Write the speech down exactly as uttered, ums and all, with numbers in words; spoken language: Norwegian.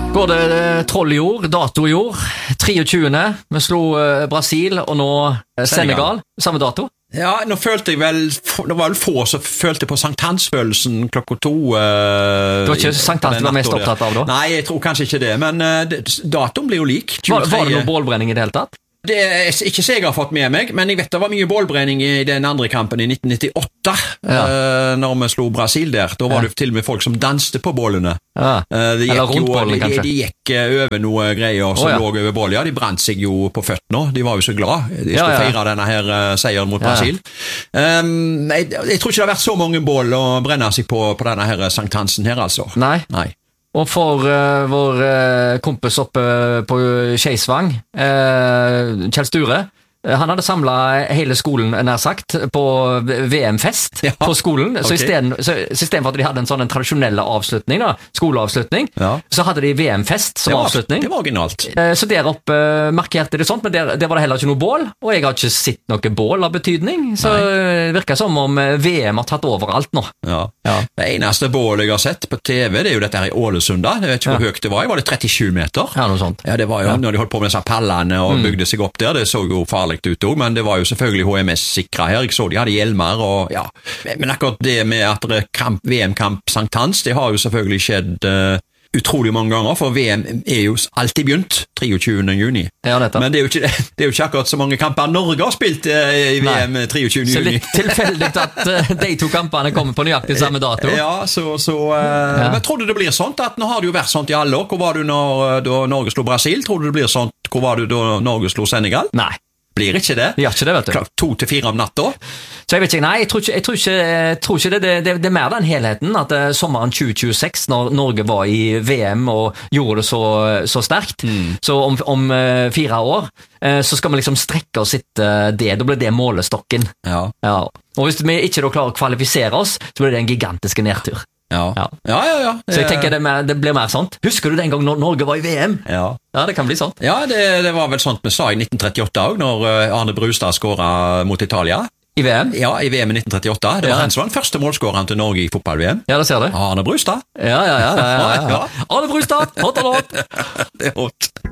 Går det trolljord, datojord, tjuetre. Vi slo eh, Brasil, og nå eh, Senegal. Samme dato. Ja, nå følte jeg vel, det var vel få som følte på sankthansfølelsen klokka to. Uh, det var ikke sankthans du var mest opptatt av da? Nei, jeg tror kanskje ikke det, men uh, datoen blir jo lik. Var, var det noe bålbrenning i det hele tatt? Det er ikke så jeg har fått med meg, men jeg vet det var mye bålbrenning i den andre kampen i nitten nittiåtte, ja. uh, når vi slo Brasil der. Da var ja. det til og med folk som danste på bålene. Ja. Uh, de, gikk jo, de, de, de gikk over noe greier som oh, ja. lå over bålet. Ja, de brant seg jo på føttene. De var jo så glad. De skulle ja, ja. feire denne her uh, seieren mot ja. Brasil. Um, jeg, jeg tror ikke det har vært så mange bål å brenne seg på, på denne her sanktansen her, altså. Nei. Nei. Og for uh, vår uh, kompis oppe på Skeisvang, uh, Kjell Sture, uh, han hadde samlet hele skolen, nær sagt, på V M-fest ja. på skolen. Okay. Så, i stedet, så, så i stedet for at de hadde en sånn en tradisjonelle avslutning, da, skoleavslutning, ja. så hadde de V M-fest som det var, avslutning. Det var originalt. Uh, så der oppe uh, markerte det sånt, men der, der var det heller ikke noe bål, og jeg har ikke sett noe bål av betydning, så det virker som om uh, V M har tatt over alt nå. Ja. Ja. Det eneste bålet jeg har sett på T V, det er jo dette her i Ålesund da. Jeg vet ikke hvor ja. høyt det var. Jeg var det trettisju meter. Ja, noe sånt. Ja, det var jo, ja. når de holdt på med disse pallene og mm. bygde seg opp der, det så jo farlig ut også, men det var jo selvfølgelig H M S-sikra her. Jeg så de hadde hjelmer og ja. Men akkurat det med at det er kamp, V M-kamp sankthans, det har jo selvfølgelig skjedd uh, utrolig mange ganger, for V M er jo alltid begynt tjuetre juni. Ja, men det er, jo ikke, det er jo ikke akkurat så mange kamper Norge har spilt uh, i V M tjuetre juni. Så litt tilfeldig at uh, de to kampene kommer på nøyaktig samme dato. Ja, så, så uh, ja. Men tror du det blir sånt? At nå har det jo vært sånt i alle år. Hvor var du når da Norge slo Brasil? Tror du det blir sånt? Hvor var du da Norge slo Senegal? Nei. Blir ikke det? Ja, ikke det, vet du. Klart to til fire om natta? Så jeg vet ikke, nei, jeg tror ikke, jeg tror ikke, jeg tror ikke det, det, det, det er mer den helheten, at uh, sommeren tjue tjueseks, når Norge var i V M og gjorde det så, så sterkt, mm. så om, om uh, fire år, uh, så skal vi liksom strekke oss etter det, da blir det målestokken. Ja. Ja. Og hvis vi ikke da klarer å kvalifisere oss, så blir det en gigantisk nedtur. Ja. Ja. Ja, ja, ja. Så jeg tenker det, mer, det blir mer sånt. Husker du den gang når Norge var i V M? Ja. Ja, det kan bli sånt. Ja, det, det var vel sånt vi sa i nitten trettiåtte også, når Arne Brustad skåret mot Italia. I V M? Ja, i V M i nitten trettiåtte. Det var ja. han som var den første målskåreren til Norge i fotball-V M. Ja, det ser du. Arne Brustad. Ja, ja, ja. ja, ja, ja. Arne Brustad, hot or not? Det er hot.